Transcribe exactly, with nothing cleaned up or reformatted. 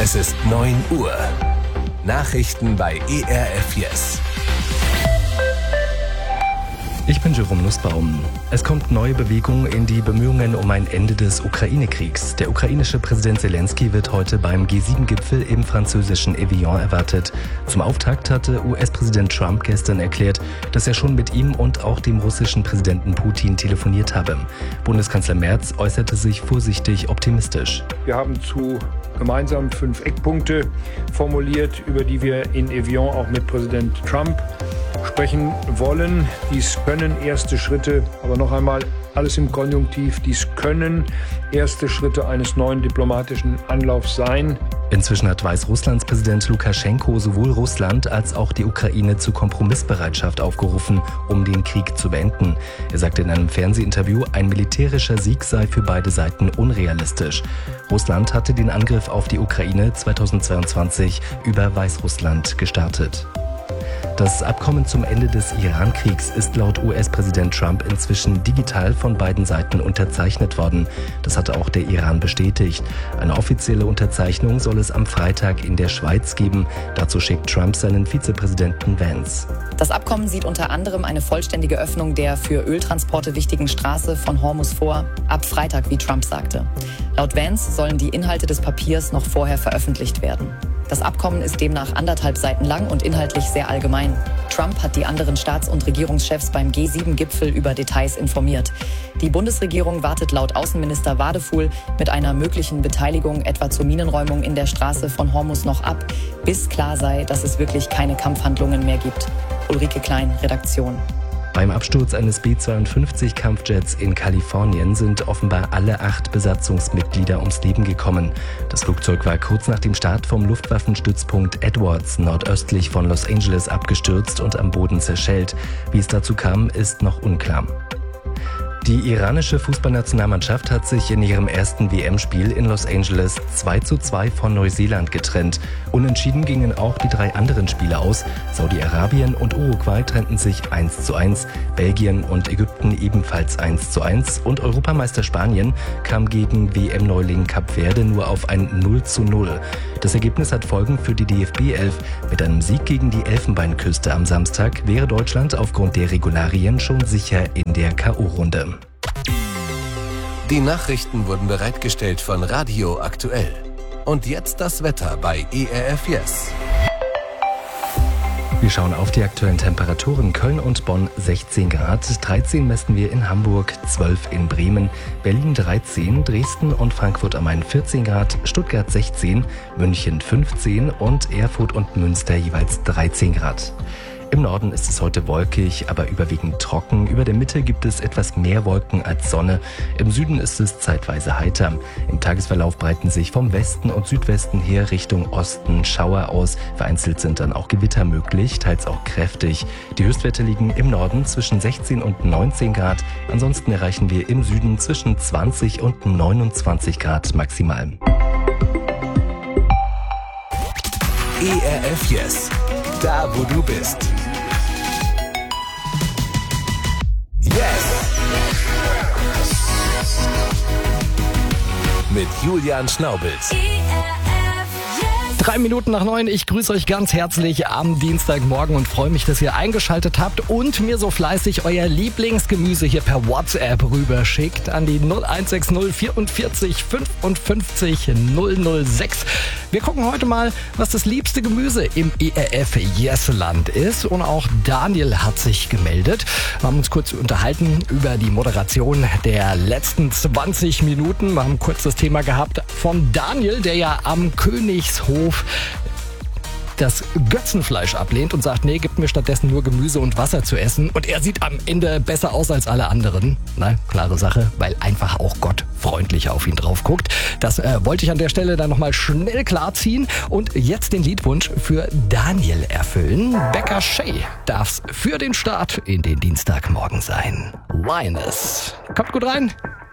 Es ist neun Uhr. Nachrichten bei E R F Yes. Ich bin Jerome Nussbaum. Es kommt neue Bewegung in die Bemühungen um ein Ende des Ukraine-Kriegs. Der ukrainische Präsident Zelensky wird heute beim G sieben Gipfel im französischen Evian erwartet. Zum Auftakt hatte U S-Präsident Trump gestern erklärt, dass er schon mit ihm und auch dem russischen Präsidenten Putin telefoniert habe. Bundeskanzler Merz äußerte sich vorsichtig optimistisch. Wir haben zu gemeinsam fünf Eckpunkte formuliert, über die wir in Evian auch mit Präsident Trump sprechen wollen. Dies können erste Schritte, aber noch einmal alles im Konjunktiv, dies können erste Schritte eines neuen diplomatischen Anlaufs sein. Inzwischen hat Weißrusslands Präsident Lukaschenko sowohl Russland als auch die Ukraine zu Kompromissbereitschaft aufgerufen, um den Krieg zu beenden. Er sagte in einem Fernsehinterview, ein militärischer Sieg sei für beide Seiten unrealistisch. Russland hatte den Angriff auf die Ukraine zweitausendzweiundzwanzig über Weißrussland gestartet. Das Abkommen zum Ende des Iran-Kriegs ist laut U S-Präsident Trump inzwischen digital von beiden Seiten unterzeichnet worden. Das hatte auch der Iran bestätigt. Eine offizielle Unterzeichnung soll es am Freitag in der Schweiz geben. Dazu schickt Trump seinen Vizepräsidenten Vance. Das Abkommen sieht unter anderem eine vollständige Öffnung der für Öltransporte wichtigen Straße von Hormuz vor, ab Freitag, wie Trump sagte. Laut Vance sollen die Inhalte des Papiers noch vorher veröffentlicht werden. Das Abkommen ist demnach anderthalb Seiten lang und inhaltlich sehr allgemein. Trump hat die anderen Staats- und Regierungschefs beim G sieben Gipfel über Details informiert. Die Bundesregierung wartet laut Außenminister Wadefuhl mit einer möglichen Beteiligung etwa zur Minenräumung in der Straße von Hormuz noch ab, bis klar sei, dass es wirklich keine Kampfhandlungen mehr gibt. Ulrike Klein, Redaktion. Beim Absturz eines B zweiundfünfzig Kampfjets in Kalifornien sind offenbar alle acht Besatzungsmitglieder ums Leben gekommen. Das Flugzeug war kurz nach dem Start vom Luftwaffenstützpunkt Edwards nordöstlich von Los Angeles abgestürzt und am Boden zerschellt. Wie es dazu kam, ist noch unklar. Die iranische Fußballnationalmannschaft hat sich in ihrem ersten W M-Spiel in Los Angeles zwei zu zwei von Neuseeland getrennt. Unentschieden gingen auch die drei anderen Spiele aus. Saudi-Arabien und Uruguay trennten sich eins zu eins, Belgien und Ägypten ebenfalls eins zu eins und Europameister Spanien kam gegen W M-Neuling Kap Verde nur auf ein null zu null. Das Ergebnis hat Folgen für die D F B elf. Mit einem Sieg gegen die Elfenbeinküste am Samstag wäre Deutschland aufgrund der Regularien schon sicher in der K O-Runde. Die Nachrichten wurden bereitgestellt von Radio Aktuell. Und jetzt das Wetter bei E R F Yes. Wir schauen auf die aktuellen Temperaturen. Köln und Bonn sechzehn Grad, dreizehn messen wir in Hamburg, zwölf in Bremen, Berlin dreizehn, Dresden und Frankfurt am Main vierzehn Grad, Stuttgart sechzehn, München fünfzehn und Erfurt und Münster jeweils dreizehn Grad. Im Norden ist es heute wolkig, aber überwiegend trocken. Über der Mitte gibt es etwas mehr Wolken als Sonne. Im Süden ist es zeitweise heiter. Im Tagesverlauf breiten sich vom Westen und Südwesten her Richtung Osten Schauer aus. Vereinzelt sind dann auch Gewitter möglich, teils auch kräftig. Die Höchstwerte liegen im Norden zwischen sechzehn und neunzehn Grad. Ansonsten erreichen wir im Süden zwischen zwanzig und neunundzwanzig Grad maximal. E R F Yes. Da, wo du bist. Yes! Mit Julian Schnaubels. Drei Minuten nach neun, ich grüße euch ganz herzlich am Dienstagmorgen und freue mich, dass ihr eingeschaltet habt und mir so fleißig euer Lieblingsgemüse hier per WhatsApp rüberschickt an die null eins sechs null vierundvierzig fünfundfünfzig null null sechs. Wir gucken heute mal, was das liebste Gemüse im E R F Yes-Land ist und auch Daniel hat sich gemeldet. Wir haben uns kurz unterhalten über die Moderation der letzten zwanzig Minuten. Wir haben kurz das Thema gehabt von Daniel, der ja am Königshof das Götzenfleisch ablehnt und sagt, nee, gibt mir stattdessen nur Gemüse und Wasser zu essen. Und er sieht am Ende besser aus als alle anderen. Na, klare Sache, weil einfach auch Gott freundlich auf ihn drauf guckt. Das äh, wollte ich an der Stelle dann nochmal schnell klarziehen und jetzt den Liedwunsch für Daniel erfüllen. Becca Shea darf's für den Start in den Dienstagmorgen sein. Lioness. Kommt gut rein.